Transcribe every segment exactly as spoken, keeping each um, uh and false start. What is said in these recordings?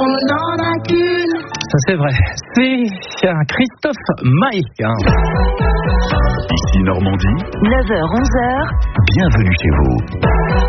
on n'en a qu'une. Ça c'est vrai, c'est un Christophe Maé. Hein. Ici Normandie, neuf heures onze heures, bienvenue chez vous.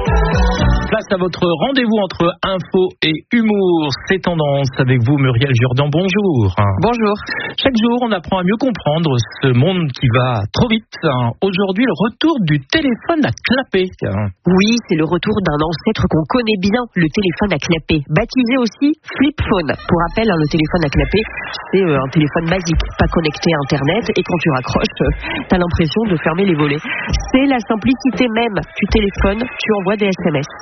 Place à votre rendez-vous entre info et humour. C'est Tendance avec vous, Muriel Jourdan. Bonjour. Bonjour. Chaque jour, on apprend à mieux comprendre ce monde qui va trop vite. Aujourd'hui, le retour du téléphone à clapper. Oui, c'est le retour d'un ancêtre qu'on connaît bien, le téléphone à clapper, baptisé aussi flip phone. Pour rappel, le téléphone à clapper, c'est un téléphone basique, pas connecté à Internet, et quand tu raccroches, t'as l'impression de fermer les volets. C'est la simplicité même. Tu téléphones, tu envoies des S M S.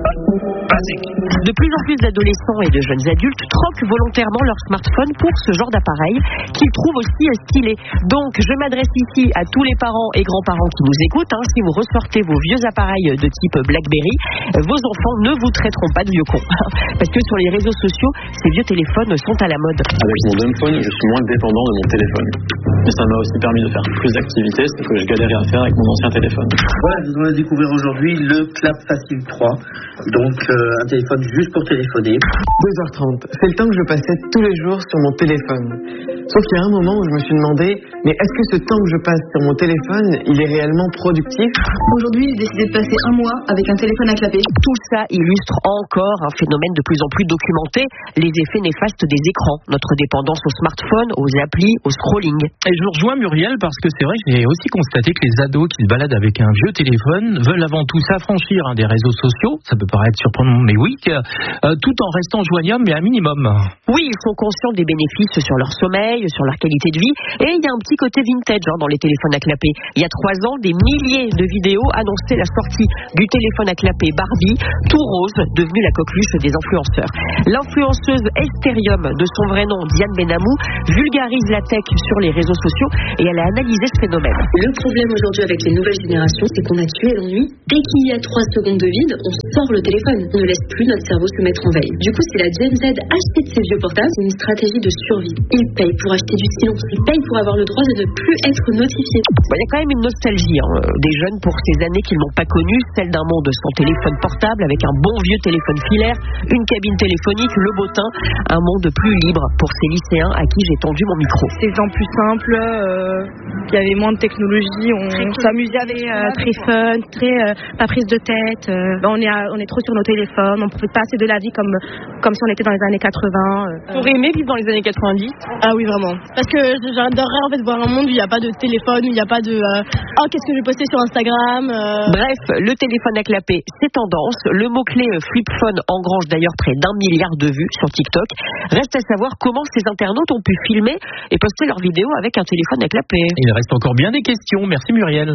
Basique. De plus en plus d'adolescents et de jeunes adultes troquent volontairement leur smartphone pour ce genre d'appareil qu'ils trouvent aussi stylé. Donc, je m'adresse ici à tous les parents et grands-parents qui nous écoutent. Hein, si vous ressortez vos vieux appareils de type BlackBerry, vos enfants ne vous traiteront pas de vieux cons. Parce que sur les réseaux sociaux, ces vieux téléphones sont à la mode. Avec mon dumb phone, je suis moins dépendant de mon téléphone. Et ça m'a aussi permis de faire plus d'activités, ce que je galérais à faire avec mon ancien téléphone. Voilà, nous allons découvrir aujourd'hui le Clap Facile trois. Donc, euh, un téléphone juste pour téléphoner. deux heures trente, c'est le temps que je passais tous les jours sur mon téléphone. Sauf qu'il y a un moment où je me suis demandé, mais est-ce que ce temps que je passe sur mon téléphone, il est réellement productif ? Aujourd'hui, j'ai décidé de passer un mois avec un téléphone à clapper. Tout ça illustre encore un phénomène de plus en plus documenté, les effets néfastes des écrans, notre dépendance au smartphone, aux applis, au scrolling. Et je vous rejoins, Muriel, parce que c'est vrai que j'ai aussi constaté que les ados qui se baladent avec un vieux téléphone veulent avant tout s'affranchir hein, des réseaux sociaux, ça peut paraître surprenant, mais oui, euh, tout en restant joignable, mais à minimum. Oui, ils sont conscients des bénéfices sur leur sommeil, sur leur qualité de vie, et il y a un petit côté vintage hein, dans les téléphones à clapper. Il y a trois ans, des milliers de vidéos annonçaient la sortie du téléphone à clapper Barbie, tout rose, devenu la coqueluche des influenceurs. L'influenceuse Esterium, de son vrai nom Diane Benamou, vulgarise la tech sur les réseaux sociaux et elle a analysé ce phénomène. Le problème aujourd'hui avec les nouvelles générations, c'est qu'on a tué l'ennui. Dès qu'il y a trois secondes de vide, on sort le téléphone. On ne laisse plus notre cerveau se mettre en veille. Du coup, si la Gen Z achète ses vieux portables, c'est une stratégie de survie. Ils payent pour acheter du silence, ils payent pour avoir le droit de ne plus être notifiés. Il y a quand même une nostalgie hein, des jeunes pour ces années qu'ils n'ont pas connues, celle d'un monde sans téléphone portable, avec un bon vieux téléphone filaire, une cabine téléphonique, le beau teint, un monde plus libre pour ces lycéens à qui j'ai tendu mon micro. C'est temps plus simple, euh, il y avait moins de technologie, on, on s'amusait avec euh, très fun, très euh, pas prise de tête, euh, on, est à, on est trop sur nos téléphones, on ne profite pas assez de la vie comme, comme si on était dans les années quatre-vingts. Euh. T'aurais aimé vivre dans les années quatre-vingt-dix ? Ah oui, vraiment. Parce que j'adorerais en fait voir un monde où il n'y a pas de téléphone, où il n'y a pas de euh, oh qu'est-ce que je vais poster sur Instagram. Euh... Bref, le téléphone à clapper, c'est tendance. Le mot-clé flip phone engrange d'ailleurs près d'un milliard de vues sur TikTok. Reste à savoir comment ces internautes ont pu filmer et poster leurs vidéos avec un téléphone à clapper. Il reste encore bien des questions. Merci Muriel.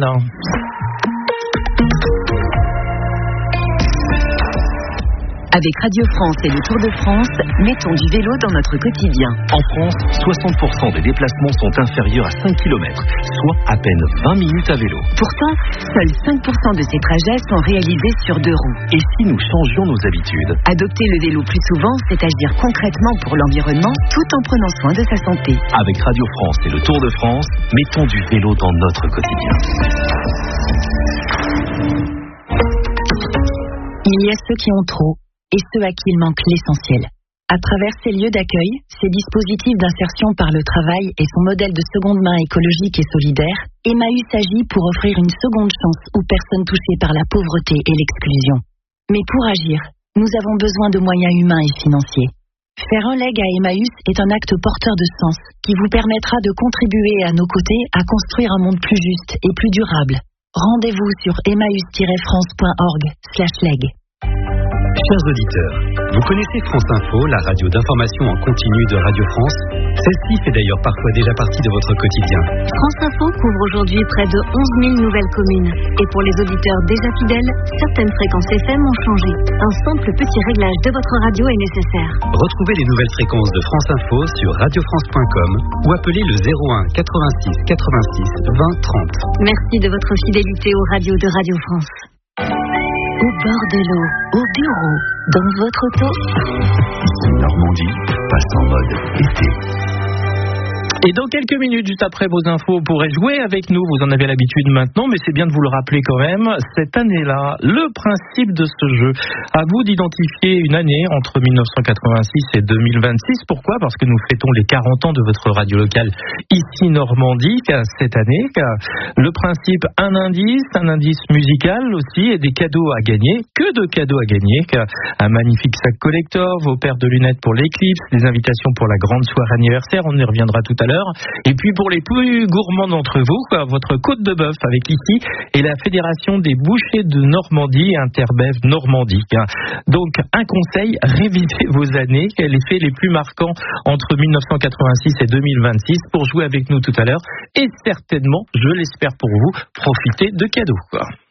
Avec Radio France et le Tour de France, mettons du vélo dans notre quotidien. En France, soixante pour cent des déplacements sont inférieurs à cinq kilomètres, soit à peine vingt minutes à vélo. Pourtant, seuls cinq pour cent de ces trajets sont réalisés sur deux roues. Et si nous changions nos habitudes ? Adopter le vélo plus souvent, c'est agir concrètement pour l'environnement tout en prenant soin de sa santé. Avec Radio France et le Tour de France, mettons du vélo dans notre quotidien. Il y a ceux qui ont trop et ceux à qui il manque l'essentiel. À travers ces lieux d'accueil, ces dispositifs d'insertion par le travail et son modèle de seconde main écologique et solidaire, Emmaüs agit pour offrir une seconde chance aux personnes touchées par la pauvreté et l'exclusion. Mais pour agir, nous avons besoin de moyens humains et financiers. Faire un leg à Emmaüs est un acte porteur de sens qui vous permettra de contribuer à nos côtés à construire un monde plus juste et plus durable. Rendez-vous sur emmaüs tiret france point org slash leg. Chers auditeurs, vous connaissez France Info, la radio d'information en continu de Radio France. Celle-ci fait d'ailleurs parfois déjà partie de votre quotidien. France Info couvre aujourd'hui près de onze mille nouvelles communes. Et pour les auditeurs déjà fidèles, certaines fréquences F M ont changé. Un simple petit réglage de votre radio est nécessaire. Retrouvez les nouvelles fréquences de France Info sur radio france point com ou appelez le zéro un quatre-vingt-six quatre-vingt-six vingt trente. Merci de votre fidélité aux radios de Radio France. Au bord de l'eau, au bureau, dans votre auto. Normandie passe en mode été. Et dans quelques minutes, juste après vos infos, vous pourrez jouer avec nous. Vous en avez l'habitude maintenant, mais c'est bien de vous le rappeler quand même. Cette année-là, le principe de ce jeu, à vous d'identifier une année entre mille neuf cent quatre-vingt-six et deux mille vingt-six. Pourquoi ? Parce que nous fêtons les quarante ans de votre radio locale ici Normandie cette année. Le principe, un indice, un indice musical aussi et des cadeaux à gagner. Que de cadeaux à gagner. Un magnifique sac collector, vos paires de lunettes pour l'éclipse, des invitations pour la grande soirée anniversaire, on y reviendra tout à l'heure. Et puis pour les plus gourmands d'entre vous, votre côte de bœuf avec ici et la Fédération des bouchers de Normandie, Interbev Normandie. Donc un conseil, révisez vos années, les faits les plus marquants entre mille neuf cent quatre-vingt-six et deux mille vingt-six pour jouer avec nous tout à l'heure et certainement, je l'espère pour vous, profiter de cadeaux.